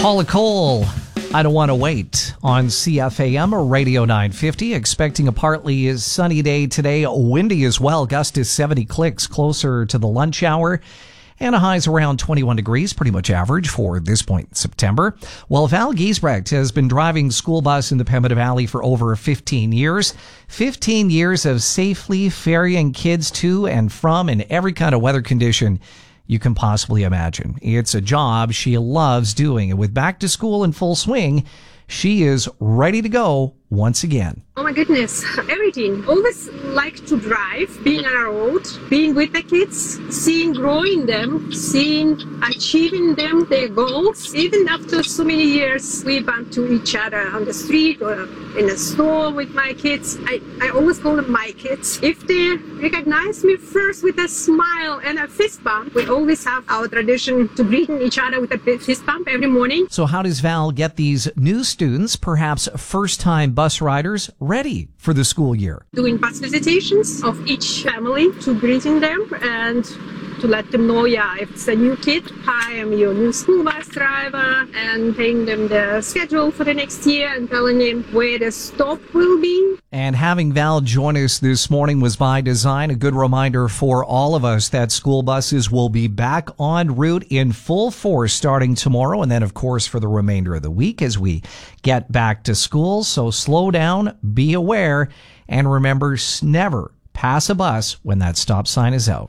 Paula Cole, I Don't Want to Wait on CFAM Radio 950. Expecting a partly sunny day today. Windy as well. Gust is 70 clicks closer to the lunch hour. And a highs around 21 degrees, pretty much average for this point in September. Well, Val Giesbrecht has been driving school bus in the Pembina Valley for over 15 years. 15 years of safely ferrying kids to and from in every kind of weather condition you can possibly imagine. It's a job she loves doing. And with back to school in full swing, she is ready to go once again. Oh my goodness, everything. Always like to drive, being on a road, being with the kids, seeing growing them, seeing achieving them, their goals. Even after so many years, we bump to each other on the street or in a store with my kids. I always call them my kids. If they recognize me first with a smile and a fist bump, we always have our tradition to greet each other with a fist bump every morning. So how does Val get these new students, perhaps first-time bus riders, ready for the school year? Doing bus visitations of each family to greeting them and to let them know, if it's a new kid, hi, I'm your new school bus driver, and telling them the schedule for the next year and telling them where the stop will be. And having Val join us this morning was by design, a good reminder for all of us that school buses will be back en route in full force starting tomorrow, and then, of course, for the remainder of the week as we get back to school. So slow down, be aware, and remember, never pass a bus when that stop sign is out.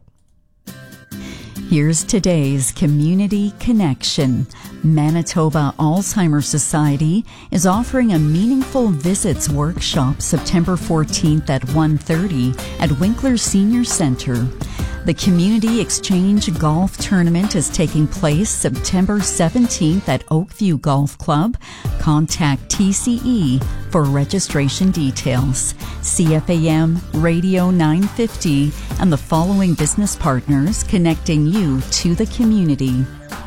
Here's today's Community Connection. Manitoba Alzheimer's Society is offering a Meaningful Visits workshop September 14th at 1:30 at Winkler Senior Center. The Community Exchange Golf Tournament is taking place September 17th at Oakview Golf Club. Contact TCE for registration details. CFAM Radio 950 and the following business partners connecting you to the community.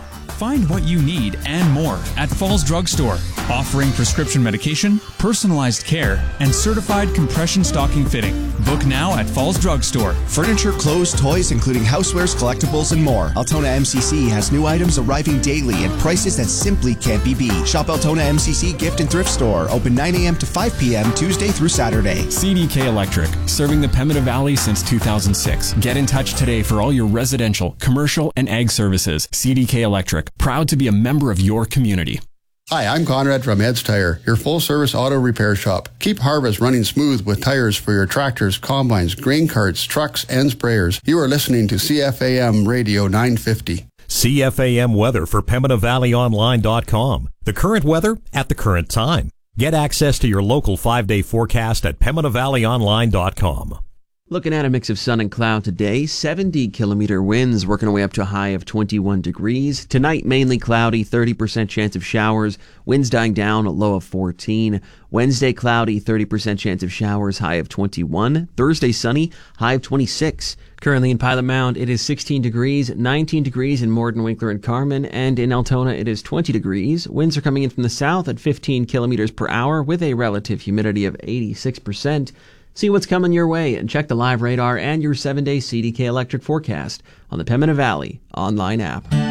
Find what you need and more at Falls Drug Store, offering prescription medication, personalized care, and certified compression stocking fitting. Book now at Falls Drug Store. Furniture, clothes, toys, including housewares, collectibles, and more. Altona MCC has new items arriving daily at prices that simply can't be beat. Shop Altona MCC Gift and Thrift Store, open 9 a.m. to 5 p.m. Tuesday through Saturday. CDK Electric, serving the Pembina Valley since 2006. Get in touch today for all your residential, commercial, and ag services. CDK Electric, proud to be a member of your community. Hi, I'm Conrad from Ed's Tire, your full-service auto repair shop. Keep harvest running smooth with tires for your tractors, combines, grain carts, trucks, and sprayers. You are listening to CFAM Radio 950. CFAM weather for PembinaValleyOnline.com. The current weather at the current time. Get access to your local 5-day forecast at PembinaValleyOnline.com. Looking at a mix of sun and cloud today, 70-kilometer winds working our way up to a high of 21 degrees. Tonight, mainly cloudy, 30% chance of showers. Winds dying down, a low of 14. Wednesday, cloudy, 30% chance of showers, high of 21. Thursday, sunny, high of 26. Currently in Pilot Mound, it is 16 degrees, 19 degrees in Morden, Winkler, and Carman, and in Altona, it is 20 degrees. Winds are coming in from the south at 15 kilometers per hour with a relative humidity of 86%. See what's coming your way and check the live radar and your 7-day CDK Electric forecast on the Pembina Valley online app.